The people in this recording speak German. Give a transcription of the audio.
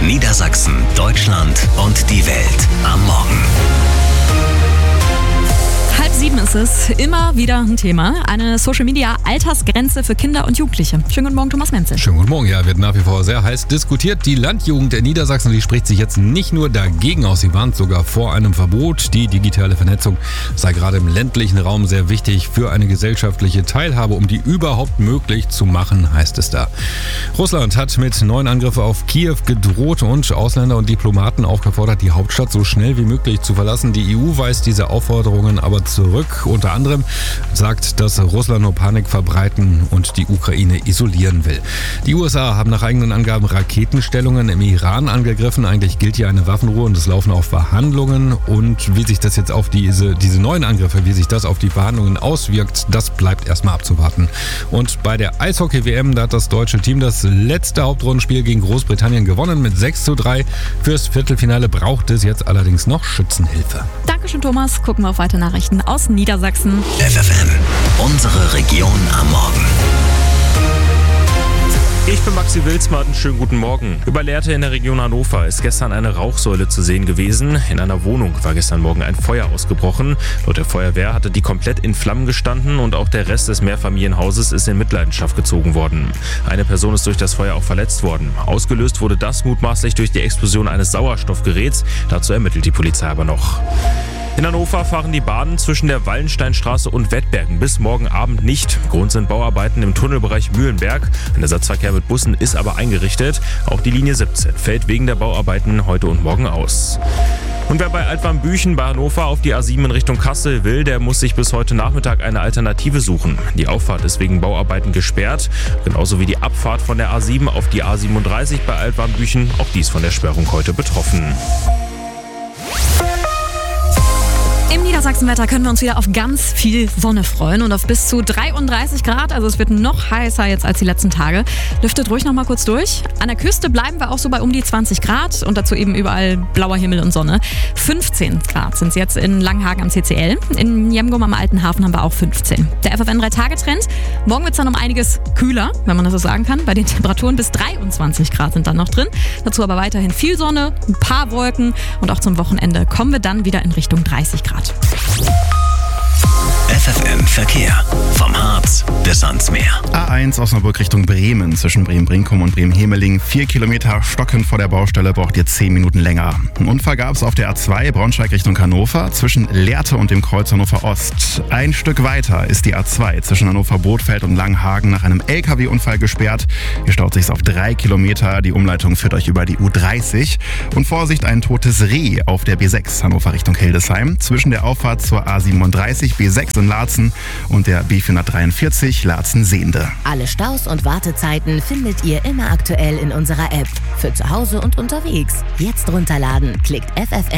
Niedersachsen, Deutschland und die Welt am Morgen. 6:30 ist es. Immer wieder ein Thema. Eine Social-Media-Altersgrenze für Kinder und Jugendliche. Schönen guten Morgen, Thomas Menzel. Schönen guten Morgen. Ja, wird nach wie vor sehr heiß diskutiert. Die Landjugend der Niedersachsen, die spricht sich jetzt nicht nur dagegen aus. Sie warnt sogar vor einem Verbot. Die digitale Vernetzung sei gerade im ländlichen Raum sehr wichtig für eine gesellschaftliche Teilhabe, um die überhaupt möglich zu machen, heißt es da. Russland hat mit neuen Angriffen auf Kiew gedroht und Ausländer und Diplomaten aufgefordert, die Hauptstadt so schnell wie möglich zu verlassen. Die EU weist diese Aufforderungen aber zurück. Unter anderem sagt, dass Russland nur Panik verbreiten und die Ukraine isolieren will. Die USA haben nach eigenen Angaben Raketenstellungen im Iran angegriffen. Eigentlich gilt hier eine Waffenruhe und es laufen auch Verhandlungen. Und wie sich das jetzt auf diese neuen Angriffe, wie sich das auf die Verhandlungen auswirkt, das bleibt erstmal abzuwarten. Und bei der Eishockey-WM, da hat das deutsche Team das letzte Hauptrundenspiel gegen Großbritannien gewonnen mit 6:3. Fürs Viertelfinale braucht es jetzt allerdings noch Schützenhilfe. Dankeschön, Thomas. Gucken wir auf weitere Nachrichten aus Niedersachsen. FFN, unsere Region am Morgen. Ich bin Maxi Wilsmann, schönen guten Morgen. Über Lehrte in der Region Hannover ist gestern eine Rauchsäule zu sehen gewesen. In einer Wohnung war gestern Morgen ein Feuer ausgebrochen. Laut der Feuerwehr hatte die komplett in Flammen gestanden und auch der Rest des Mehrfamilienhauses ist in Mitleidenschaft gezogen worden. Eine Person ist durch das Feuer auch verletzt worden. Ausgelöst wurde das mutmaßlich durch die Explosion eines Sauerstoffgeräts. Dazu ermittelt die Polizei aber noch. In Hannover fahren die Bahnen zwischen der Wallensteinstraße und Wettbergen bis morgen Abend nicht. Grund sind Bauarbeiten im Tunnelbereich Mühlenberg. Ein Ersatzverkehr mit Bussen ist aber eingerichtet. Auch die Linie 17 fällt wegen der Bauarbeiten heute und morgen aus. Und wer bei Altwarmbüchen bei Hannover auf die A7 in Richtung Kassel will, der muss sich bis heute Nachmittag eine Alternative suchen. Die Auffahrt ist wegen Bauarbeiten gesperrt, genauso wie die Abfahrt von der A7 auf die A37 bei Altwarmbüchen. Auch dies von der Sperrung heute betroffen. Im Niedersachsenwetter können wir uns wieder auf ganz viel Sonne freuen und auf bis zu 33 Grad. Also es wird noch heißer jetzt als die letzten Tage. Lüftet ruhig noch mal kurz durch. An der Küste bleiben wir auch so bei um die 20 Grad und dazu eben überall blauer Himmel und Sonne. 15 Grad sind es jetzt in Langenhagen am CCL. In Jemgum am Alten Hafen haben wir auch 15. Der FFN 3-Tage-Trend. Morgen wird es dann um einiges kühler, wenn man das so sagen kann. Bei den Temperaturen bis 23 Grad sind dann noch drin. Dazu aber weiterhin viel Sonne, ein paar Wolken und auch zum Wochenende kommen wir dann wieder in Richtung 30 Grad. FFN Verkehr. Vom Harz bis ans Meer. A1 Osnabrück Richtung Bremen. Zwischen Bremen-Brinkum und Bremen-Hemeling. 4 Kilometer stockend vor der Baustelle, braucht ihr 10 Minuten länger. Einen Unfall gab es auf der A2 Braunschweig Richtung Hannover. Zwischen Lehrte und dem Kreuz Hannover Ost. Ein Stück weiter ist die A2 zwischen Hannover-Bothfeld und Langhagen nach einem LKW-Unfall gesperrt. Hier staut sich's auf 3 Kilometer. Die Umleitung führt euch über die U30. Und Vorsicht, ein totes Reh auf der B6 Hannover Richtung Hildesheim. Zwischen der Auffahrt zur A37 B6 in Laatzen und der B443 Laatzen-Sehnde. Alle Staus und Wartezeiten findet ihr immer aktuell in unserer App. Für zu Hause und unterwegs. Jetzt runterladen, klickt FFN